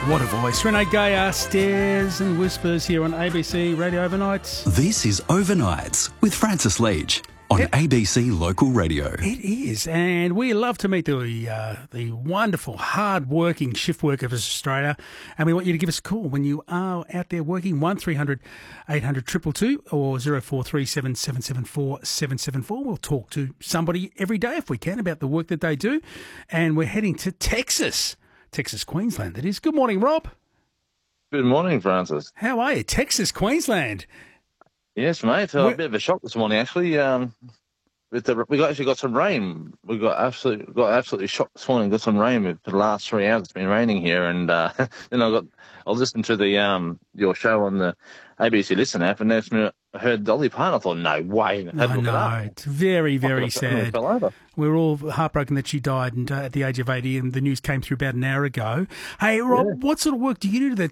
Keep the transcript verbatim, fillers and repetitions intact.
What a voice. Renee Gayer, Stares and Whispers here on A B C Radio Overnights. This is Overnights with Francis Leach on It- A B C Local Radio. It is, and we love to meet the uh, the wonderful, hard-working shift workers of Australia, and we want you to give us a call when you are out there working, one three hundred eight hundred two two two or zero four three seven seven seven four seven seven four. We'll talk to somebody every day if we can about the work that they do, and we're heading to Texas, Texas, Queensland, that is. Good morning, Rob. Good morning, Francis. How are you? Texas, Queensland. Yes, mate. Uh, Where- a bit of a shock this morning, actually. Um, with the, we got, actually got some rain. We got absolutely got absolutely shocked this morning. Got some rain for the last three hours. It's been raining here, and uh, then I got I listened to the um your show on the A B C Listen app, and that's when I heard Dolly Parton. I thought, no way. I had to I look it know, up. it's very, very I sad. fell over. We're all heartbroken that she died and, uh, at the age of eighty, and the news came through about an hour ago. Hey, Rob, Yeah. what sort of work do you do that